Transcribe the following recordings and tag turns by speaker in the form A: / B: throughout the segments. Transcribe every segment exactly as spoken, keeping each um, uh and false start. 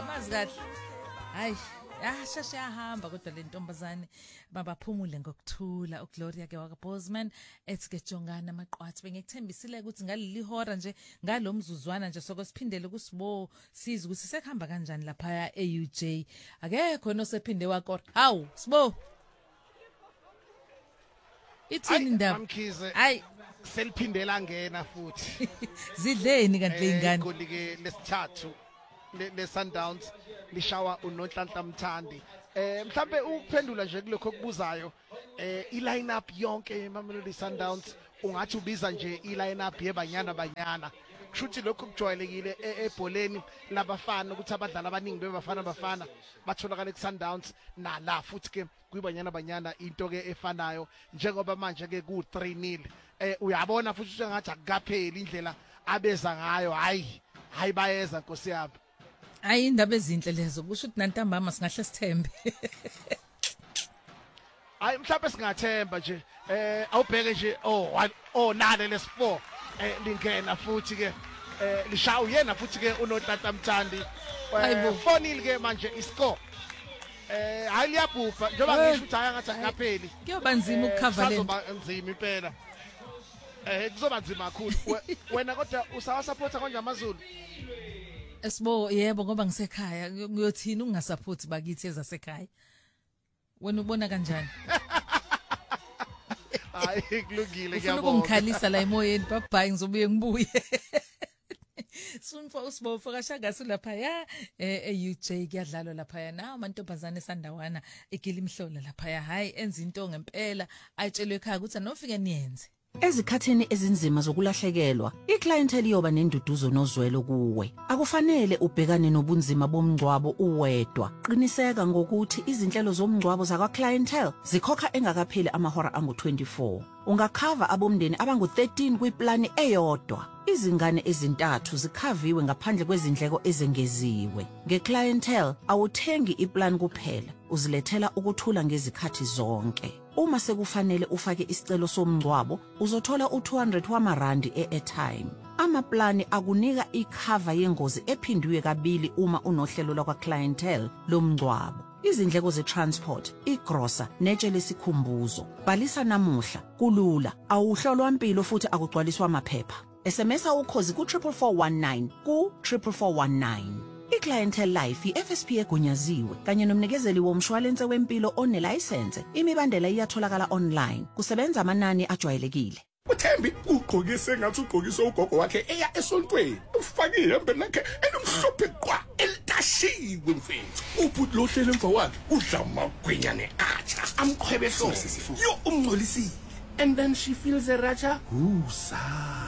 A: Yamazi kahle. Hayi, ah shashe yahamba kodwa le ntombazane babaphumule ngokuthula. uGloria ke waka Bosman ethi ke jongana amaqwathi bengekuthembisile ukuthi ngaleli hora nje ngalomzuzwana nje sokusiphindele kusibo siza ukuthi sekuhamba kanjani lapha e-U J. Akekho nosephinde wakora. Hawu, sibo. Ithini indaba?
B: Hayi, seliphindela ngena futhi.
A: Zidleni kanti le ingane?
B: Igoli ke lesithathu le Sundowns lishawa uNonhlanhla Mthandi. Eh mhlambe ukuphendula nje kulokho okubuzayo eh I lineup yonke eMamelodi Sundowns ungathi ubiza nje I lineup yebanyana banyana. Kushuthi lokho kujwayelekile ebholeni labafana ukuthi abadlali abaningi bebafana bafana batholakala eSundowns na la futhi ke kuyibanyana banyana into ke efanayo njengoba manje ke ku three nil. Eh uyabona futhi ngathi akukapheli indlela abeza ngayo. Hayi hayi bayeza Nkosi yami.
A: Hayi indaba ezinhle lezo kusho ukuthi nantambama singahle sithembe.
B: Hayi mhlawumbe singathemba nje eh awubheke nje oh oh nale lesi four eh lingena futhi ke eh lishawu yena futhi ke uNonhlanhla Mthandi. Hayibo four nil ke manje iscore. Eh hayi liyabhubha njengoba ngisho ukuthi ayangathi akapheli.
A: Kuyoba nzima ukucover le.
B: Kuzoba nzima impela. Eh kuzoba nzima kakhulu. Wena kodwa usawa supporter konje amaZulu?
A: Esibo yebo ngoba ngisekhaya ngiyothina ungasupport bakithi ezasekhaya. Wena ubona kanjani?
B: Hayi kulungile
A: ngiyabonga. Ufuna ukungikhalisa la emoyeni babhayi ngizobuye ngibuye. Sunfo usibo fokashanga lapha ya e-U J kuyadlalwa lapha ya na amantombazane esandawana egilimhlola lapha ya hayi enza into ngempela ayitshelwe ekhaya ukuthi anofike niyenze.
C: Ezikhathini ezinzima zokulahlekelwa, iclientele iyoba nenduduzo nozwelo kuwe. Akufanele ubhekane nobunzima bomngcwabo uwedwa. Qiniseka ngokuthi izinhlelo zomngcwabo zakwa clientele zikhokha engakapheli amahora angu twenty-four. Ungakhava abomndeni abangu thirteen kwiplani eyodwa. Izingane ezintathu zikhaviwe ngaphandle kwezindleko ezengeziwe. Ngeclientele awuthengi iplan kuphela, uzilethela ukuthula ngezikhathi zonke. Uma sekufanele ufake isicelo somngcwabo, uzothola u two hundred wamarandi e-airtime. Amaplani akunika ikhava yengozi ephindwe kabili uma unohlelo lakwa clientele lomngcwabo. Izindleko ze-transport, igrosa, netshe lesikhumbuzo. Bhalisa namuhla, kulula, awuhlolwa impilo futhi akugcwaliswa amaphepha. S M S ukhozi ku triple four one nine ku triple four one nine. iClientele Life i-F S P egunyaziwe kanye nomnikezeli womshwalense wempilo onelicense. Imibandela iyatholakala online. Kusebenza amanani ajwayelekile.
D: uThembi ugqokise ngathi ugqokise ugogo wakhe eya esontweni. Ufake ihembe lakhe enomhlophe qwa elitashiwe mfethu. Ubhuti lohlele emva wakhe udla amagwinyane atsha amqhwebe so. Yo umngcolisile. And then she feels a racha. Usa.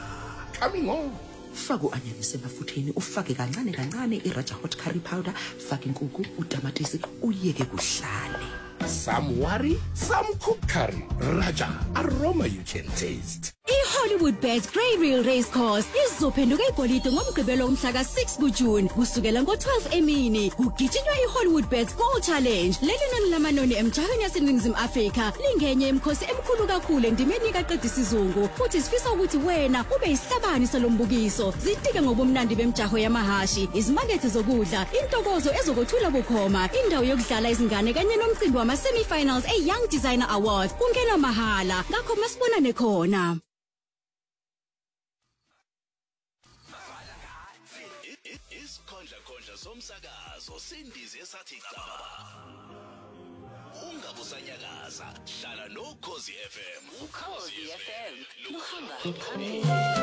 D: Coming on.
C: Faku anyanyise mafutheni ufake kancane kancane iRaja hot curry powder, fake inkukhu, utamatisi, uyeke kuhlale.
D: Some worry, some cook curry. Raja, aroma you can taste.
E: iHollywood Bets Grey Reel Racecourse izophenduka igolide ngomgqibelo umhla ka six kuJune kusukela ngo twelve emini. Kugijinywa iHollywood Bets Gold Challenge. Leli nani lamanoni emjahweni yaseNingizimu Afrika lingenye imikhosi emkhulu kakhulu endimeni kaQedi Sizungu. Futhi sifisa ukuthi wena ube isihlabani salombukiso. Zitike ngobumnandi bemjaho yamahashi, izimakethe zokudla, intokozo ezokuthula bukhoma, indawo yokudlala izingane kanye nomcimbi wama semi-finals e-Young Designer Awards. Kungena mahala, ngakho masibonane khona.
F: Isikhondla khondla somsakazo sindize esathi cababa. Ungabusanyakaza, hlala noKhosi F M.
G: uKhosi F M luhamba phambili.